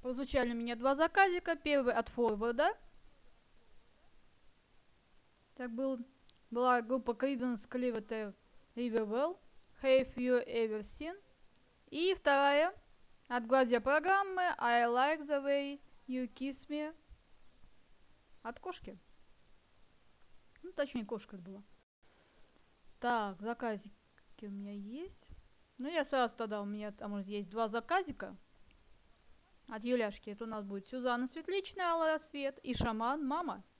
Прозвучали у меня два заказика. Первый от форварда. Так была группа Creedence Clearwater Revival. Have You Ever Seen? И вторая от гвоздя программы I Like the Way You Kiss Me. От кошки. Ну, точнее, кошка была. Так, заказики у меня есть. Ну, я сразу тогда, у меня там уже есть два заказика. От Юляшки. Это у нас будет Сюзанна Светличная, Алый рассвет и Шаман Мама.